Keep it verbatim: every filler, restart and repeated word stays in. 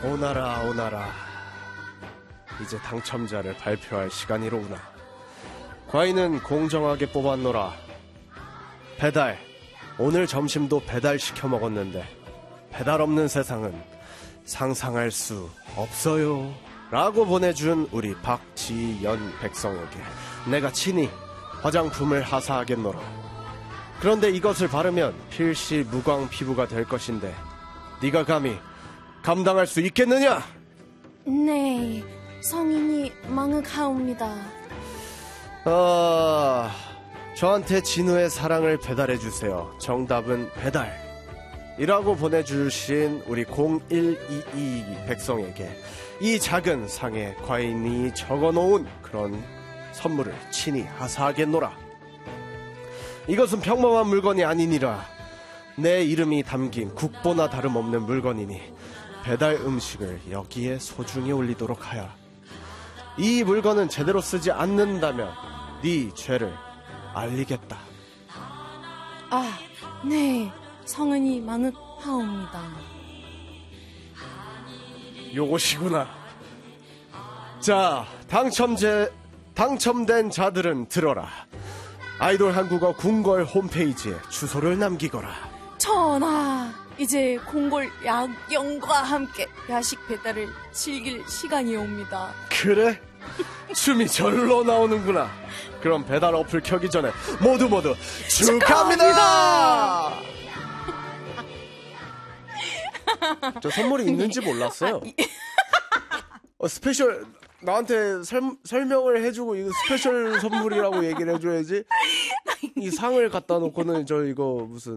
오나라 오나라, 이제 당첨자를 발표할 시간이로구나. 과인은 공정하게 뽑았노라. 배달, 오늘 점심도 배달 시켜 먹었는데 배달 없는 세상은 상상할 수 없어요 라고 보내준 우리 박지연 백성에게 내가 친히 화장품을 하사하겠노라. 그런데 이것을 바르면 필시 무광 피부가 될 것인데 네가 감히 감당할 수 있겠느냐? 네, 성인이 망흑하옵니다. 아, 저한테 진우의 사랑을 배달해주세요. 정답은 배달 이라고 보내주신 우리 공일이이 백성에게 이 작은 상에 과인이 적어놓은 그런 선물을 친히 하사하겠노라. 이것은 평범한 물건이 아니니라. 내 이름이 담긴 국보나 다름없는 물건이니 배달 음식을 여기에 소중히 올리도록 하여라. 이 물건은 제대로 쓰지 않는다면 네 죄를 알리겠다. 아, 네, 성은이 망흑하옵니다. 요것이구나. 자, 당첨제, 당첨된 자들은 들어라. 아이돌 한국어 궁궐 홈페이지에 주소를 남기거라. 전하, 이제 궁궐 야경과 함께 야식 배달을 즐길 시간이 옵니다. 그래? 춤이 절로 나오는구나. 그럼 배달 어플 켜기 전에 모두 모두 축하합니다. 저 선물이 있는지 몰랐어요. 어, 스페셜 나한테 설, 설명을 해주고 이거 스페셜 선물이라고 얘기를 해줘야지. 이 상을 갖다 놓고는 저 이거 무슨